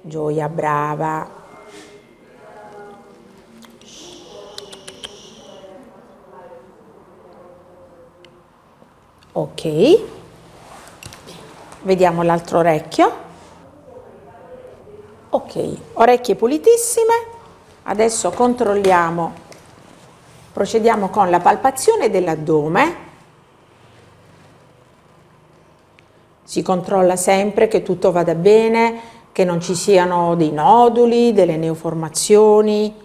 Gioia, brava. Ok, vediamo l'altro orecchio. Ok, orecchie pulitissime. Adesso controlliamo, procediamo con la palpazione dell'addome. Si controlla sempre che tutto vada bene, che non ci siano dei noduli, delle neoformazioni.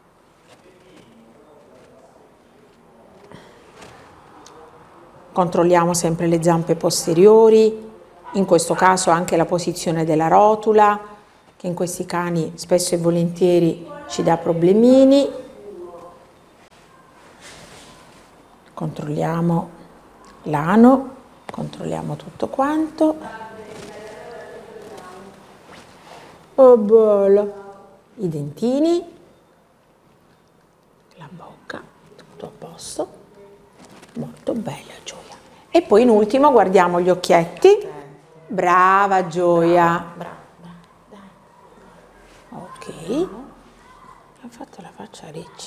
Controlliamo sempre le zampe posteriori, in questo caso anche la posizione della rotula, che in questi cani spesso e volentieri ci dà problemini. Controlliamo l'ano, controlliamo tutto quanto. Oh bello! I dentini, la bocca, tutto a posto. Molto bella Gioia. E poi in ultimo guardiamo gli occhietti. Brava Gioia. Brava, dai. Ok. Ha fatto la faccia riccia.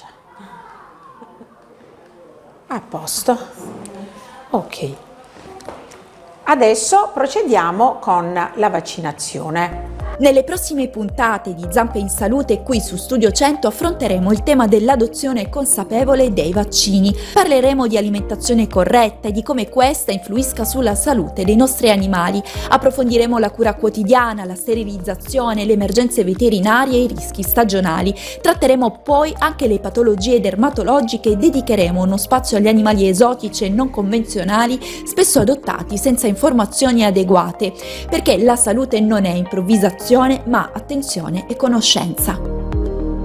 A posto. Ok. Adesso procediamo con la vaccinazione. Nelle prossime puntate di Zampe in Salute qui su Studio 100 affronteremo il tema dell'adozione consapevole dei vaccini. Parleremo di alimentazione corretta e di come questa influisca sulla salute dei nostri animali. Approfondiremo la cura quotidiana, la sterilizzazione, le emergenze veterinarie e i rischi stagionali. Tratteremo poi anche le patologie dermatologiche e dedicheremo uno spazio agli animali esotici e non convenzionali, spesso adottati senza informazioni adeguate, perché la salute non è improvvisazione ma attenzione e conoscenza.